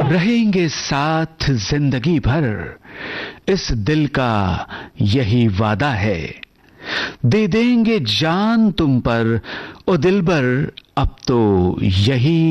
रहेंगे साथ जिंदगी भर, इस दिल का यही वादा है। दे देंगे जान तुम पर, ओ दिलबर अब तो यही